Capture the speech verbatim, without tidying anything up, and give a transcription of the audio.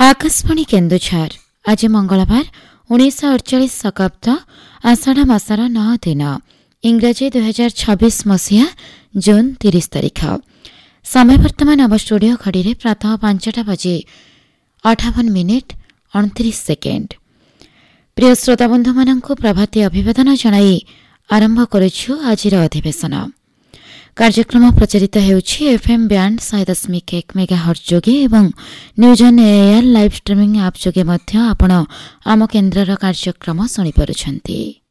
आकाशवाणी केन्दुझर आज मंगलवार उन्नीस अड़चाश शकाब्द आषाढ़ मासर नौ दिन इंग्राजी दुई हजार छब्बीस मसीहा जून तीस तारीख समय वर्तमान आम स्टूडियो घड़ी प्रातः पांचटा बजे अठावन मिनिट अणतीस सेकेंड। प्रिय श्रोताबंधु मानक प्रभाती अभिवादन जनाई आरंभ करुछु आजिर अधिवेशन। कार्यक्रम प्रचारित हेउछि एफएम बैंड शहे दशमिक एक मेगाहर्ट्ज जोगे एवं news on AIR live streaming app जोगे मध्य आपण आम केन्द्रर कार्यक्रम सुनि पारुछन्ति।